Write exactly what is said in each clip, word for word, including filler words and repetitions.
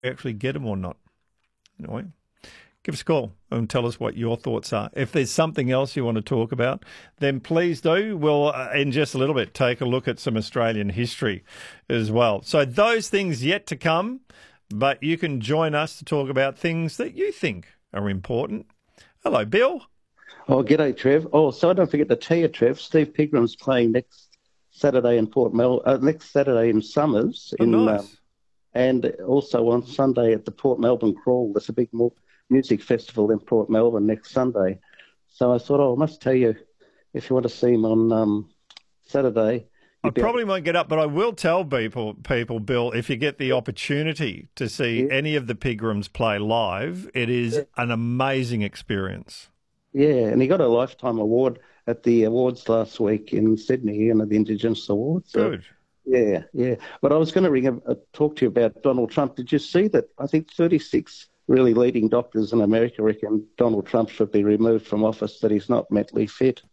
actually get them or not. Anyway, give us a call and tell us what your thoughts are. If there's something else you want to talk about, then please do. We'll, uh, in just a little bit, take a look at some Australian history as well. So those things yet to come, but you can join us to talk about things that you think are important. Hello, Bill. Oh, g'day, Trev. Oh, so don't forget to tell you, Trev, Steve Pigram's playing next Saturday in Port Mel, uh, next Saturday in Summers. Oh, in, nice. Um, and also on Sunday at the Port Melbourne Crawl. There's a big mu- music festival in Port Melbourne next Sunday. So I thought, oh, I must tell you, if you want to see him on um, Saturday... I probably won't get up, but I will tell people, people, Bill, if you get the opportunity to see Yeah. any of the Pigrams play live, it is Yeah. an amazing experience. Yeah, and he got a Lifetime Award at the awards last week in Sydney, you know, the Indigenous Awards. So, Good. yeah, yeah. But I was going to ring a, a, talk to you about Donald Trump. Did you see that? I think thirty-six really leading doctors in America reckon Donald Trump should be removed from office, that he's not mentally fit.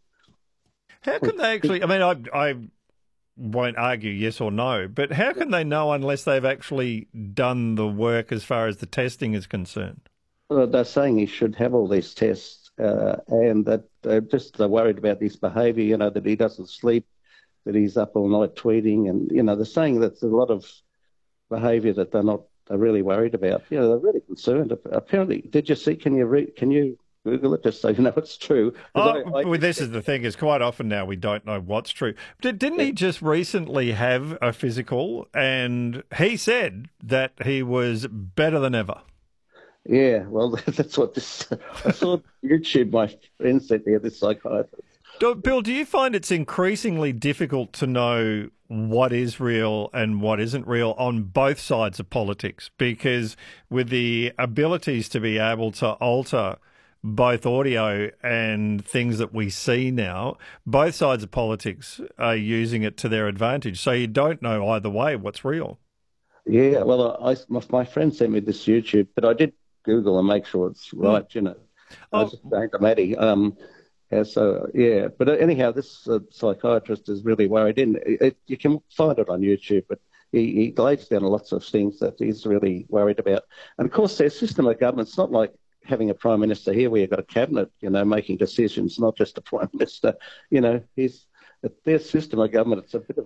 How can they actually, I mean, I, I won't argue yes or no, but how can they know unless they've actually done the work as far as the testing is concerned? Well, they're saying he should have all these tests, uh, and that they're just they're worried about his behaviour, you know, that he doesn't sleep, that he's up all night tweeting, and, you know, they're saying that there's a lot of behaviour that they're not they're really worried about. You know, they're really concerned. Apparently, did you see, can you read, can you Google it just so you know it's true? Oh, I, I, well, this is the thing, is quite often now we don't know what's true. Did, didn't he just recently have a physical, and he said that he was better than ever? Yeah, well, that's what this... I saw YouTube, my friend said there, this psychiatrist. Do, Bill, do you find it's increasingly difficult to know what is real and what isn't real on both sides of politics? Because with the abilities to be able to alter both audio and things that we see now, both sides of politics are using it to their advantage. So you don't know either way what's real. Yeah, well, I, my, my friend sent me this YouTube, but I did Google and make sure it's right, mm. you know. I was oh. just saying to Maddie, um, yeah, so, yeah. But anyhow, this uh, psychiatrist is really worried. In it, it, you can find it on YouTube, but he, he lays down lots of things that he's really worried about. And, of course, their system of government, it's not like having a prime minister here where you've got a cabinet, you know, making decisions, not just a prime minister. You know, he's their system of government, it's a bit of